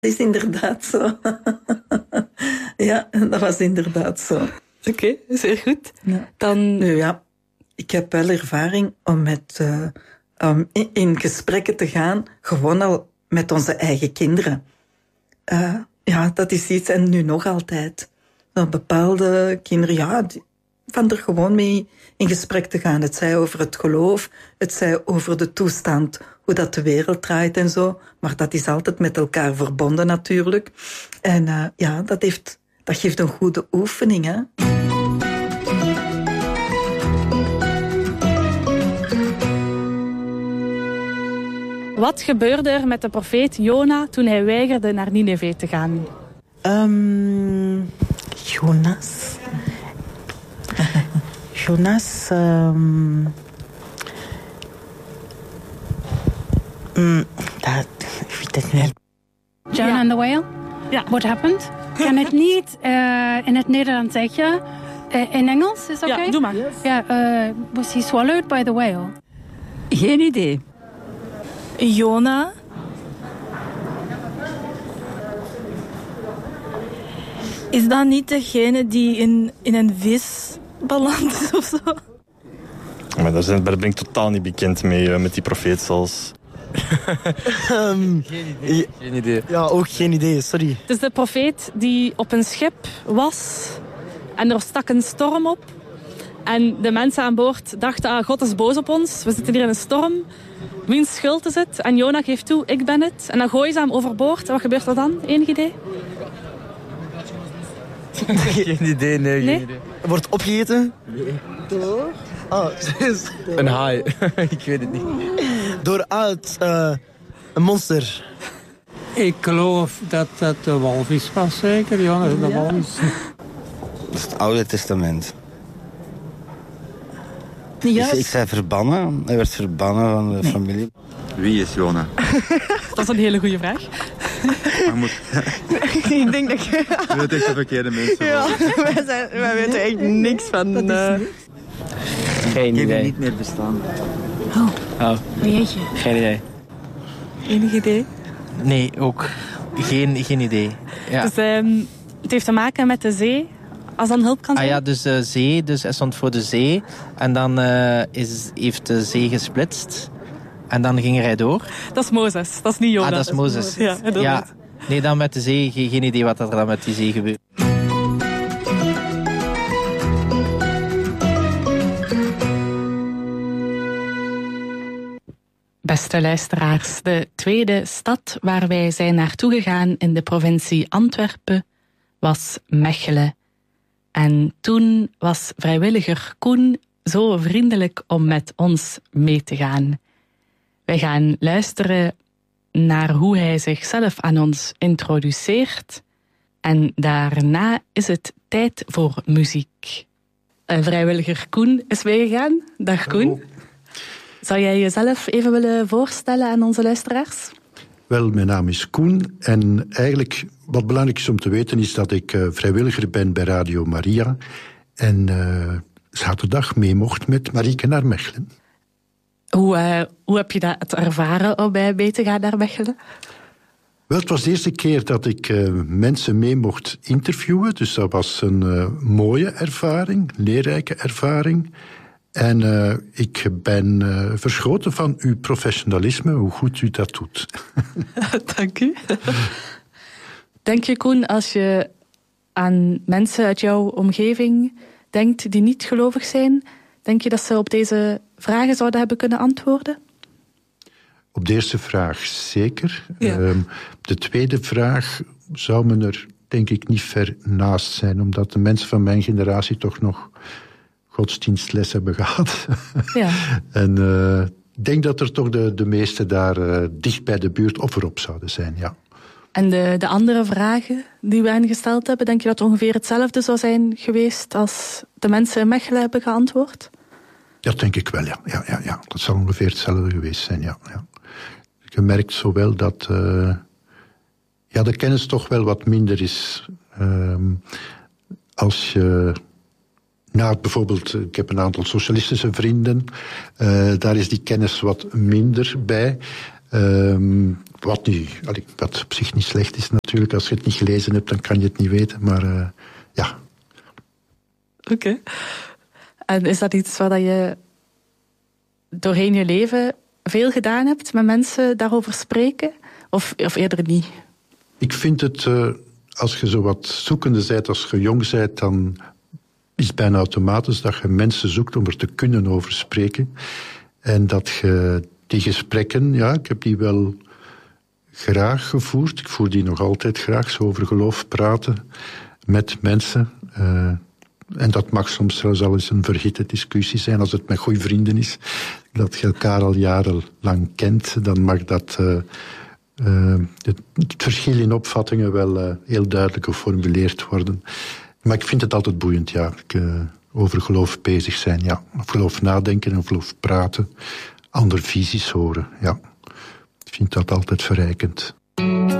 Dat is inderdaad zo. Ja, dat was inderdaad zo. Oké, zeer goed. Ja. Dan... Nu ja, ik heb wel ervaring om in gesprekken te gaan, gewoon al met onze eigen kinderen. Ja, dat is iets, en nu nog altijd. Dat bepaalde kinderen, ja, van er gewoon mee in gesprek te gaan. Het zij over het geloof, het zij over de toestand, hoe dat de wereld draait en zo. Maar dat is altijd met elkaar verbonden natuurlijk. En ja, dat geeft een goede oefening, hè. Wat gebeurde er met de profeet Jona toen hij weigerde naar Nineve te gaan? Jonas. Ik weet het niet. Jonah and the whale? Ja. What happened? Kan het niet in het Nederlands zeggen? In Engels, is oké? Ja, doe maar. Was he swallowed by the whale? Geen idee. Jona. Is dat niet degene die in een vis beland is of zo? Maar daar ben ik totaal niet bekend mee, met die profeet zelfs. Geen idee. Ja, ook geen idee, sorry. Het is de profeet die op een schip was en er stak een storm op. En de mensen aan boord dachten, God is boos op ons, we zitten hier in een storm. Wiens schuld is het? En Jona geeft toe, ik ben het. En dan gooien ze hem overboord. En wat gebeurt er dan? Enig idee? Geen idee, nee. Nee? Geen idee. Wordt opgegeten? Nee. Door? Een haai. Ik weet het niet. Door een monster. Ik geloof dat dat de walvis was, zeker. Ja, de walvis. Dat is het Oude Testament. Yes. Ik zei verbannen. Hij werd verbannen van de familie. Wie is Jona? Dat is een hele goede vraag. Ik denk dat je... Je bent echt de verkeerde mensen. Ja, wij weten echt niks van... Geen Die idee. niet meer bestaan. Oh. Jeetje. Geen idee. Enig idee? Nee, ook geen idee. Ja. Dus het heeft te maken met de zee, als dan hulp kan zijn? Ah ja, dus zee, dus hij stond voor de zee. En dan heeft de zee gesplitst. En dan ging hij door. Dat is Mozes, dat is niet Jona. Ah, dat is Mozes. Ja, ja. Nee, dan met de zee, geen idee wat er dan met die zee gebeurt. Beste luisteraars, de tweede stad waar wij zijn naartoe gegaan in de provincie Antwerpen was Mechelen. En toen was vrijwilliger Koen zo vriendelijk om met ons mee te gaan. Wij gaan luisteren naar hoe hij zichzelf aan ons introduceert. En daarna is het tijd voor muziek. Vrijwilliger Koen is meegegaan. Dag Koen. Hallo. Zou jij jezelf even willen voorstellen aan onze luisteraars? Wel, mijn naam is Koen en eigenlijk wat belangrijk is om te weten is dat ik vrijwilliger ben bij Radio Maria en zaterdag mee mocht met Marieke naar Mechelen. Hoe heb je dat ervaren om mee te gaan naar Mechelen? Wel, het was de eerste keer dat ik mensen mee mocht interviewen, dus dat was een mooie ervaring, leerrijke ervaring. En ik ben verschoten van uw professionalisme, hoe goed u dat doet. Dank u. Denk je, Koen, als je aan mensen uit jouw omgeving denkt die niet gelovig zijn, denk je dat ze op deze vragen zouden hebben kunnen antwoorden? Op de eerste vraag zeker. Ja. De tweede vraag zou me er, denk ik, niet ver naast zijn, omdat de mensen van mijn generatie toch nog godsdienstles hebben gehad. Ja. En ik denk dat er toch de meesten daar dicht bij de buurt of erop zouden zijn, ja. En de andere vragen die we hen gesteld hebben, denk je dat het ongeveer hetzelfde zou zijn geweest als de mensen in Mechelen hebben geantwoord? Dat denk ik wel, ja. Ja. Dat zal ongeveer hetzelfde geweest zijn, ja. Je merkt zo wel dat de kennis toch wel wat minder is. Als je... bijvoorbeeld, ik heb een aantal socialistische vrienden. Daar is die kennis wat minder bij. Wat op zich niet slecht is natuurlijk. Als je het niet gelezen hebt, dan kan je het niet weten. Maar ja. Oké. En is dat iets wat je doorheen je leven veel gedaan hebt, met mensen daarover spreken? Of eerder niet? Ik vind het, als je zo wat zoekende bent, als je jong bent, dan is het bijna automatisch dat je mensen zoekt om er te kunnen over spreken. En dat je die gesprekken, ja, ik heb die wel graag gevoerd. Ik voer die nog altijd graag, zo over geloof praten met mensen. En dat mag soms zelfs al eens een verhitte discussie zijn. Als het met goede vrienden is, dat je elkaar al jarenlang kent, dan mag dat het verschil in opvattingen wel heel duidelijk geformuleerd worden. Maar ik vind het altijd boeiend, ja. Over geloof bezig zijn, ja. Over geloof nadenken en over geloof praten. Andere visies horen, ja. Ik vind dat altijd verrijkend.